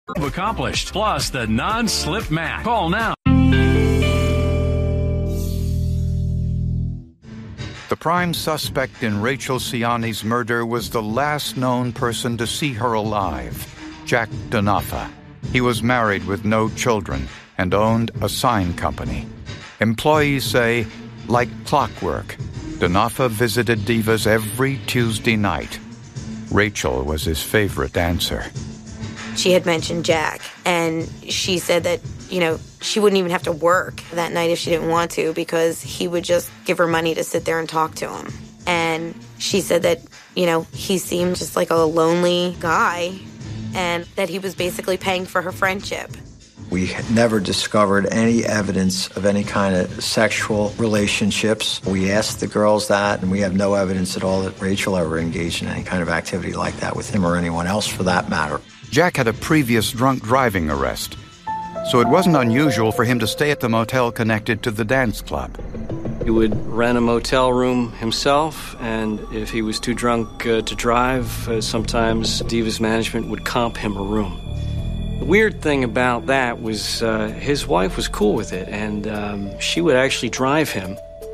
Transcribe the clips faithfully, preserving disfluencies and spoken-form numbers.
accomplished, plus the non-slip mat. Call now. The prime suspect in Rachel Siani's murder was the last known person to see her alive, Jack Denofa. He was married with no children and owned a sign company. Employees say, like clockwork, Denofa visited Divas every Tuesday night. Rachel was his favorite dancer. She had mentioned Jack, and she said that, you know, she wouldn't even have to work that night if she didn't want to because he would just give her money to sit there and talk to him. And she said that, you know, he seemed just like a lonely guy and that he was basically paying for her friendship. We had never discovered any evidence of any kind of sexual relationships. We asked the girls that, and we have no evidence at all that Rachel ever engaged in any kind of activity like that with him or anyone else for that matter. Jack had a previous drunk driving arrest, so it wasn't unusual for him to stay at the motel connected to the dance club. He would rent a motel room himself, and if he was too drunk uh, to drive, uh, sometimes Divas management would comp him a room. The weird thing about that was uh, his wife was cool with it, and um, she would actually drive him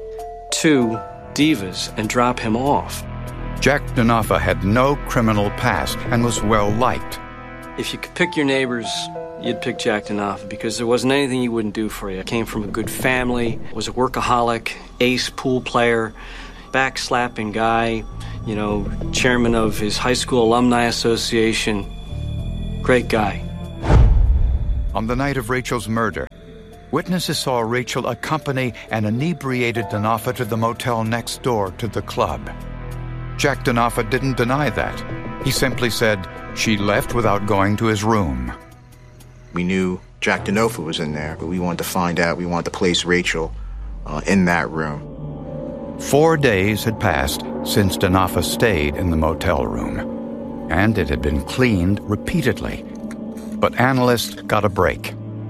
to Divas and drop him off. Jack Denofa had no criminal past and was well-liked. If you could pick your neighbors, you'd pick Jack Denofa because there wasn't anything he wouldn't do for you. Came from a good family, was a workaholic, ace pool player, backslapping guy, you know, chairman of his high school alumni association. Great guy. On the night of Rachel's murder, witnesses saw Rachel accompany an inebriated Denofa to the motel next door to the club. Jack Denofa didn't deny that. He simply said she left without going to his room. We knew Jack Denofa was in there, but we wanted to find out, we wanted to place Rachel uh, in that room. Four days had passed since Denofa stayed in the motel room, and it had been cleaned repeatedly. But analysts got a break.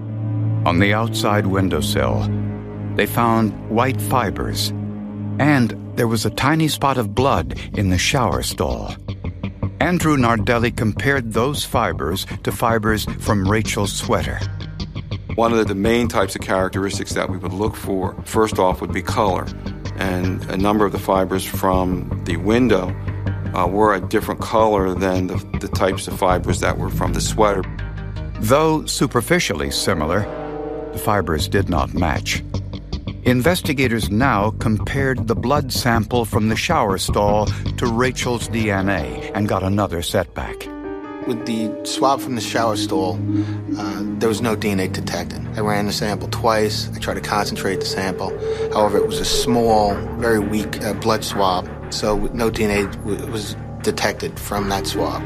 On the outside windowsill, they found white fibers, and there was a tiny spot of blood in the shower stall. Andrew Nardelli compared those fibers to fibers from Rachel's sweater. One of the main types of characteristics that we would look for, first off, would be color. And a number of the fibers from the window uh, were a different color than the, the types of fibers that were from the sweater. Though superficially similar, the fibers did not match. Investigators now compared the blood sample from the shower stall to Rachel's D N A and got another setback. With the swab from the shower stall, uh, there was no D N A detected. I ran the sample twice. I tried to concentrate the sample. However, it was a small, very weak uh, blood swab, so no D N A w- was detected from that swab.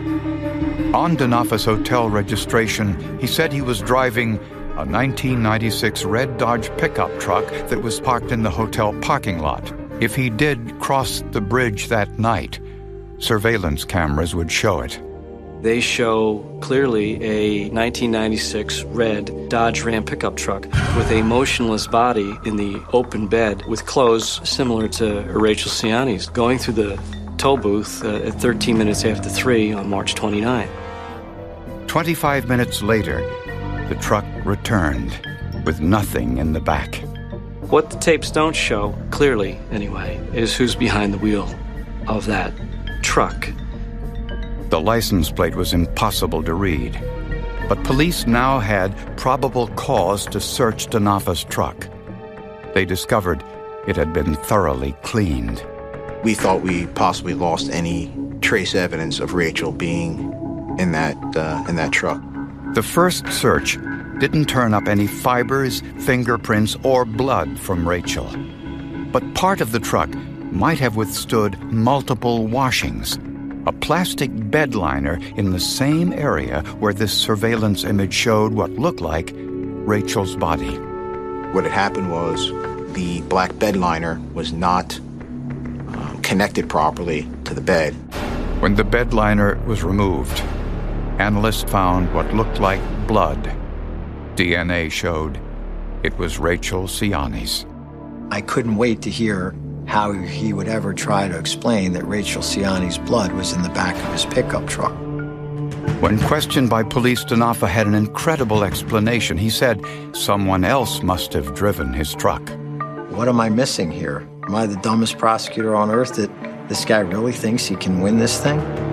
On Denofa's hotel registration, he said he was driving a nineteen ninety-six red Dodge pickup truck that was parked in the hotel parking lot. If he did cross the bridge that night, surveillance cameras would show it. They show clearly a nineteen ninety-six red Dodge Ram pickup truck with a motionless body in the open bed with clothes similar to Rachel Siani's going through the toll booth uh, at thirteen minutes after three on March twenty-ninth. twenty-five minutes later, the truck returned with nothing in the back. What the tapes don't show, clearly anyway, is who's behind the wheel of that truck. The license plate was impossible to read, but police now had probable cause to search Denofa's truck. They discovered it had been thoroughly cleaned. We thought we possibly lost any trace evidence of Rachel being in that uh, in that truck. The first search didn't turn up any fibers, fingerprints, or blood from Rachel. But part of the truck might have withstood multiple washings. A plastic bed liner in the same area where this surveillance image showed what looked like Rachel's body. What had happened was the black bed liner was not uh, connected properly to the bed. When the bed liner was removed, analysts found what looked like blood. D N A showed it was Rachel Siani's. I couldn't wait to hear how he would ever try to explain that Rachel Siani's blood was in the back of his pickup truck. When questioned by police, Denofa had an incredible explanation. He said someone else must have driven his truck. What am I missing here? Am I the dumbest prosecutor on earth that this guy really thinks he can win this thing?